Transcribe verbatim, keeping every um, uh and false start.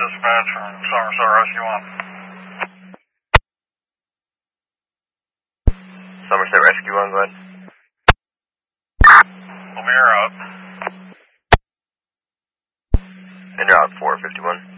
dispatch from Somerset Rescue one. Somerset Rescue one, go ahead. Well, you're out. And you're out four fifty-one.